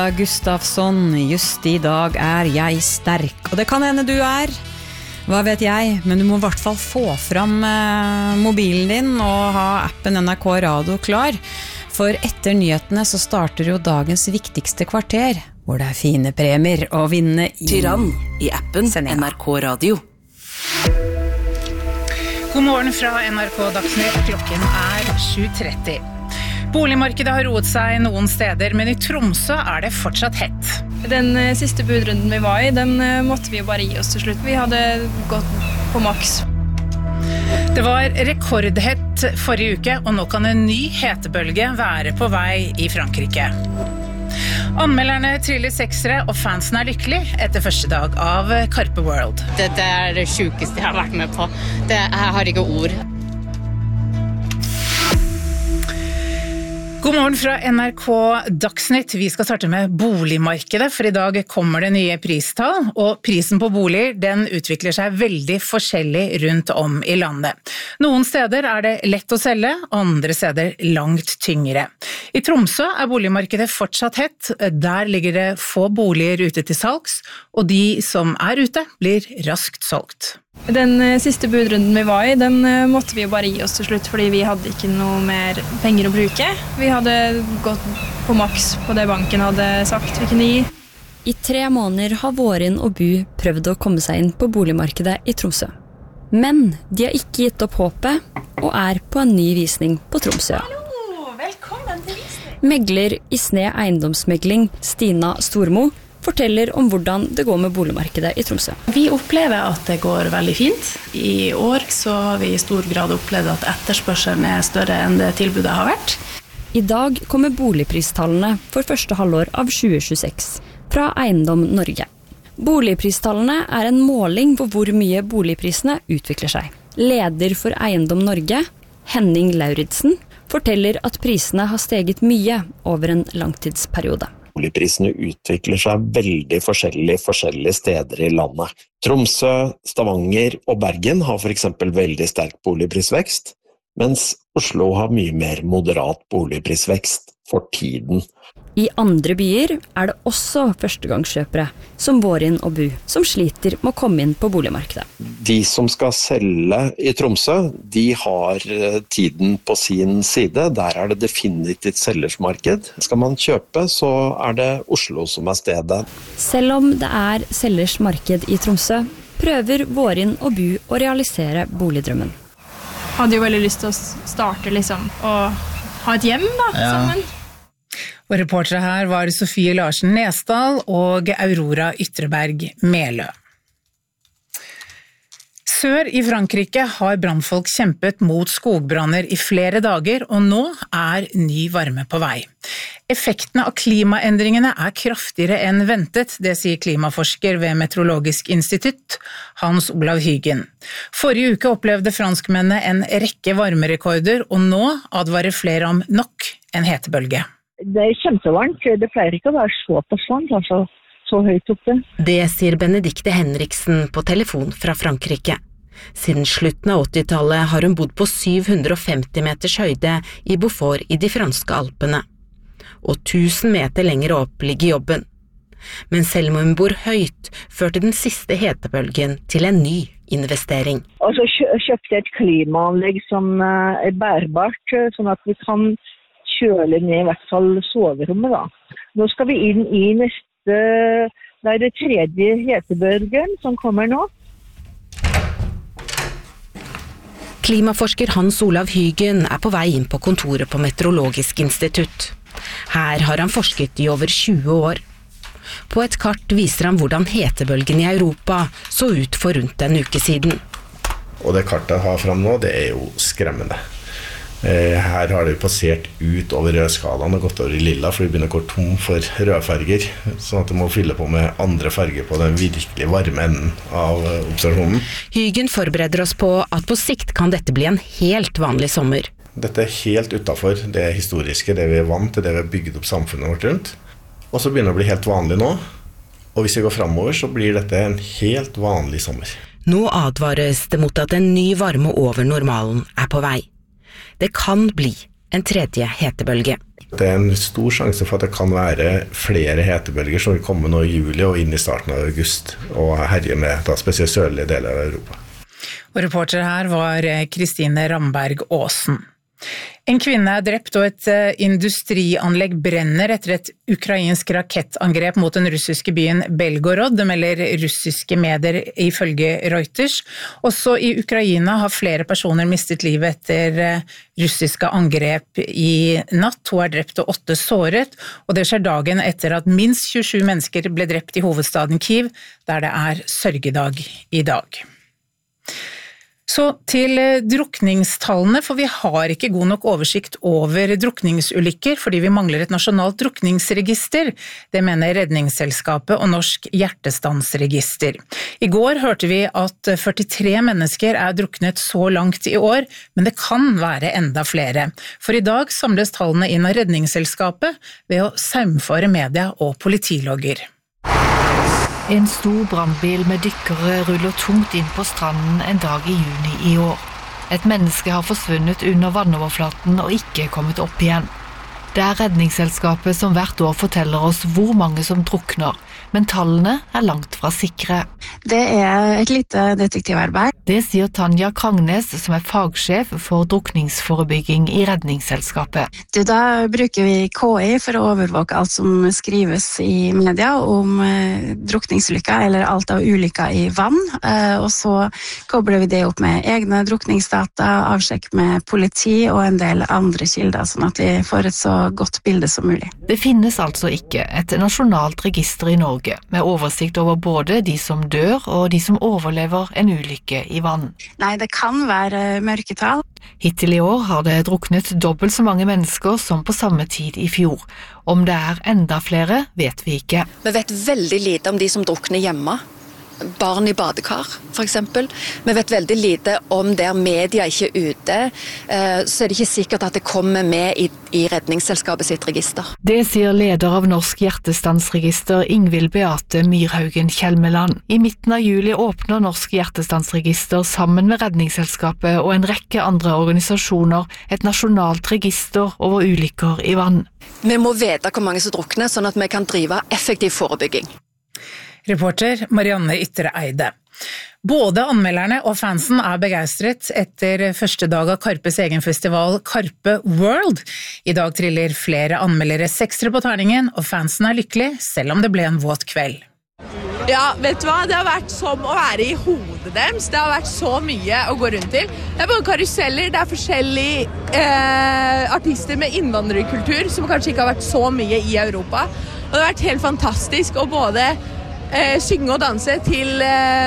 Gustafsson, just I dag jeg sterk, og det kan hende du hva vet jeg, men du må I hvert fall få fram mobilen din og ha appen NRK Radio klar, for etter nyhetene så starter jo dagens viktigste kvarter, hvor det fine premier å vinne Tyrann I appen NRK Radio. God morgen fra NRK Dagsnytt, klokken 7:30. Boligmarkedet har roet seg noen steder, men I Tromsø det fortsatt hett. Den siste budrunden vi var I, den måtte vi jo bare gi oss til slutt. Vi hadde gått på maks. Det var rekordhett forrige uke, og nå kan en ny hetebølge være på vei I Frankrike. Anmelderne triller seksere, og fansen lykkelig etter første dag av Carpe World. Dette det sjukeste jeg har vært med på. Jeg har ikke ord. God morgen fra NRK Dagsnytt. Vi skal starte med boligmarkedet, for I dag kommer det nye pristall, og prisen på boliger den utvikler seg veldig forskjellig rundt om I landet. Noen steder det lett å selge, andre steder langt tyngre. I Tromsø boligmarkedet fortsatt hett, der ligger det få boliger ute til salgs, og de som ute blir raskt solgt. Den siste budrunden vi var I, den måtte vi jo bare gi oss til slutt, fordi vi hadde ikke noe mer penger å bruke. Vi hadde gått på maks på det banken hadde sagt vi kunne gi. I 3 måneder har Vårin og Bu prøvd å komme seg inn på boligmarkedet I Tromsø. Men de har ikke gitt opp håpet, og på en ny visning på Tromsø. Hallo, velkommen til visning. Megler I Sne eiendomsmegling, Stina Stormo, forteller om hvordan det går med boligmarkedet I Tromsø. Vi opplever at det går veldig fint. I år så har vi I stor grad opplevd at etterspørselen større enn det tilbudet har vært. I dag kommer boligpristallene for første halvår av 2026 fra Eiendom Norge. Boligpristallene en måling på hvor mye boligprisene utvikler seg. Leder for Eiendom Norge, Henning Lauridsen, forteller at prisene har steget mye over en langtidsperiode. Boligprisene utvikler seg veldig forskjellige steder I landet. Tromsø, Stavanger og Bergen har for eksempel veldig sterk boligprisvekst, mens Oslo har mye mer moderat boligprisvekst for tiden. I andre byer det også førstegangskjøpere, som Vårin og Bu, som sliter med å komme inn på boligmarkedet. De som skal selge I Tromsø, de har tiden på sin side. Der det definitivt selgersmarked. Skal man kjøpe, så det Oslo som stedet. Selv om det selgers marked I Tromsø, prøver Vårin og Bu å realisere boligdrømmen. Hadde jo veldig lyst til å starte og ha et hjem sammen. Og reportere her var Sofie Larsen Nesdal og Aurora Ytreberg Melø. Sør I Frankrike har brannfolk kjempet mot skogbranner I flere dager, og nå ny varme på vei. Effektene av klimaendringene kraftigere enn ventet, det sier klimaforsker ved Meteorologisk institutt, Hans Olav Hygen. Forrige uke opplevde franskmennene en rekke varmerekorder, og nå advarer flere om nok en hetebølge. Det kjempevarmt, det pleier ikke å være såpass varmt, altså så høyt oppe. Det sier Benedikte Henriksen på telefon fra Frankrike. Siden slutten av 80-tallet har hun bodd på 750 meters høyde I Beaufort I de franske Alpene. Og 1000 meter lenger opp ligger jobben. Men selv om hun bor høyt, førte den siste hetebølgen til en ny investering. Og så kjøpte et klimaanlegg som bærbart, sånn at vi kan kjøle ned I hvert fall soverommet da. Nå skal vi inn I neste, det det tredje hetebølgen som kommer nå. Klimaforsker Hans Olav Hygen på vei inn på kontoret på Meteorologisk institutt. Her har han forsket I over 20 år. På et kart viser han hvordan hetebølgen I Europa så ut for rundt en uke siden. Og det kartet jeg har frem nå, det jo skremmende. Her har det passert ut over rødskalaen og gått over I lilla, for vi begynner å gå tom for rødfarger, sånn at du må fylle på med andre farger på den virkelig varme enden av observasjonen. Hygen forbereder oss på at på sikt kan dette bli en helt vanlig sommer. Dette helt utenfor det historiske, det vi vant til, det vi har bygget opp samfunnet vårt rundt. Og så begynner det å bli helt vanlig nå, og hvis vi går fremover så blir dette en helt vanlig sommer. Nå advares det mot at en ny varme over normalen på vei. Det kan bli en tredje hetebølge. Det en stor sjanse for at det kan være flere hetebølger som vil komme nå i juli og inn i starten av august, og herje med da spesielt sørlige deler av Europa. Og reporter her var Kristine Ramberg Aasen. En kvinne drept og et industrianlegg brenner etter et ukrainsk rakettangrep mot den russiske byen Belgorod, det melder russiske medier ifølge Reuters. Også i Ukraina har flere personer mistet livet etter russiske angrep i natt. 2 drept og 8 såret, og det skjer dagen etter at minst 27 mennesker ble drept i hovedstaden Kyiv, der det sørgedag i dag. Så til drukningstallene, for vi har ikke god nok oversikt over drukningsulykker fordi vi mangler et nasjonalt drukningsregister. Det mener Redningsselskapet og Norsk Hjertestansregister. I går hørte vi at 43 mennesker druknet så langt i år, men det kan være enda flere. For i dag samles tallene inn av Redningsselskapet ved å saumfare media og politilogger. En stor brannbil med dykkere ruller tungt inn på stranden en dag i juni i år. Et menneske har forsvunnet under vannoverflaten og ikke kommet opp igjen. Det Redningsselskapet som hvert år forteller oss hvor mange som drukner, men tallene langt fra sikre. Det et lite detektivarbeid. Det sier Tanja Krangnes, som fagsjef for drukningsforebygging i Redningsselskapet. Da bruker vi KI for å overvåke alt som skrives i media om drukningsulykker eller alt av ulykker i vann, og så kobler vi det opp med egne drukningsdata, avsjekk med politi og en del andre kilder, sånn at vi får et så godt bilde som mulig. Det finnes altså ikke et nasjonalt register i Norge, med oversikt over både de som dør og de som overlever en ulykke i vann. Nei, det kan være mørketall. Hittil i år har det druknet dobbelt så mange mennesker som på samme tid i fjor. Om det enda flere, vet vi ikke. Vi vet veldig lite om de som drukner hjemme. Barn i badekar, for eksempel. Vi vet veldig lite om der media ikke ute, så det ikke sikkert at det kommer med i Redningsselskapet sitt register. Det sier leder av Norsk Hjertestansregister, Ingvild Beate Myrhaugen Kjelmeland. I midten av juli åpner Norsk Hjertestansregister sammen med Redningsselskapet og en rekke andre organisasjoner et nasjonalt register over ulykker i vann. Vi må vite hvor mange som drukner, sånn at vi kan drive effektiv forebygging. Reporter Marianne Ytre Eide. Både anmelderne og fansen begeistret etter første dag av Karpes egen festival Karpe World. I dag triller flere anmeldere 6 på terningen, og fansen lykkelig, selv om det ble en våt kveld. Ja, vet du hva? Det har vært som å være i hodet deres. Det har vært så mye å gå rundt til. Det både karuseller, det forskjellige artister med innvandrerkultur, som kanskje ikke har vært så mye i Europa. Og det har vært helt fantastisk å både synge og danse til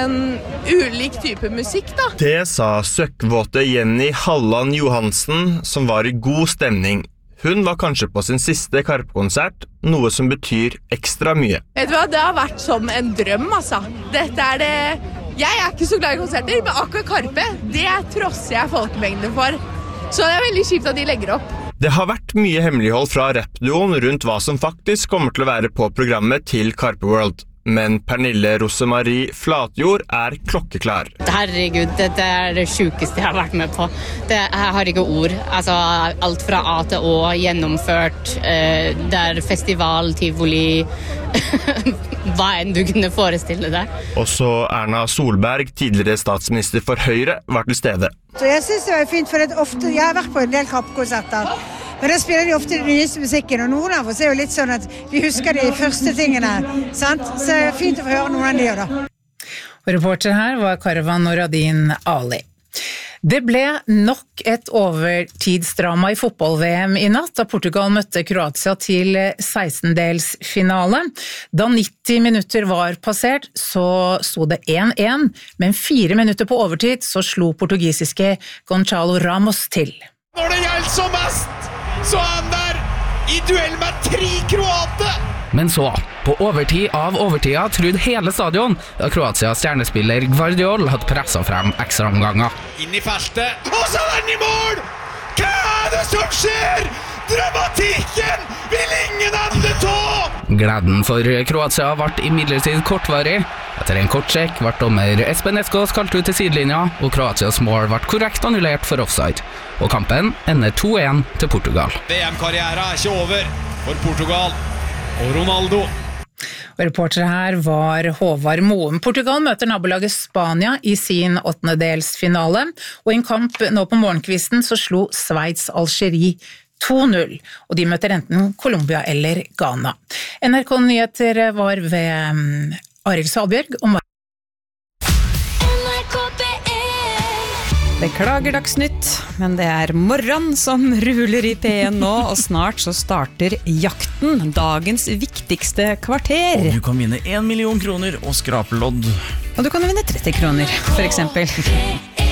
ulik type musikk, da. Det sa søkkvåte Jenny Halland Johansen, som var i god stemning. Hun var kanskje på sin siste Karpe-konsert, noe som betyr ekstra mye. Vet du hva, det har vært som en drøm, altså. Dette det... Jeg ikke så glad i konserter, men akkurat Karpe, det trosser jeg folkemengden for. Så det veldig kjipt at de legger opp. Det har vært mye hemmelighold fra rappduoen rundt hva som faktisk kommer til å være på programmet til Karpe World. Men Pernille Rosemarie Flatjord klokkeklar. Herregud, det det sjukeste jeg har vært med på. Jeg har ikke ord. Altså, alt fra A til Å gjennomført. Det festival, tivoli, hva enn du kunne forestille deg. Også Erna Solberg, tidligere statsminister for Høyre, var til stede. Så jeg synes det var fint, for ofte, jeg har vært på en del Karpe-konserter. Men da spiller de ofte den nyeste musikken, og noen av oss jo litt sånn at vi husker de første tingene, sant? Så det fint å få høre noen av de da. Og reporter her var Karvan Noradin Ali. Det ble nok et overtidsdrama i fotball-VM i natt, da Portugal møtte Kroatia til 16-delsfinale. Da 90 minutter var passert, så sto det 1-1, men 4 minutter på overtid så slo portugisiske Gonçalo Ramos til. Når det gjelder som mest, så han der i duell med 3 kroater! Men så, på overtid av overtida, trodde hele stadion at Kroatias stjernespiller Gvardiol hadde presset frem ekstraomganger. Inn i feltet, og så den i mål! Hva det som skjer? Dramatikken vil ingen ande ta! Gleden for Kroatia ble imidlertid kortvarig. Etter en kort sjekk ble dommer Espen Eskås kalt ut til sidelinja, og Kroatias mål ble korrekt annullert for offside. Og kampen ender 2-1 til Portugal. VM-karriera ikke over for Portugal og Ronaldo. Og reportere her var Håvard Moen. Portugal møter nabolaget Spania i sin 8-delsfinale, og i en kamp nå på morgenkvisten så slo Sveits Algerie 2-0, og de møter enten Colombia eller Ghana. NRK Nyheter var ved Arild Salbjørg og Beklager Dagsnytt, men det er morgen som ruler i P1 nå, og snart så starter jakten, dagens viktigste kvarter. Og du kan vinne 1 million kroner og skrapelodd. Og du kan vinne 30 kroner, for eksempel.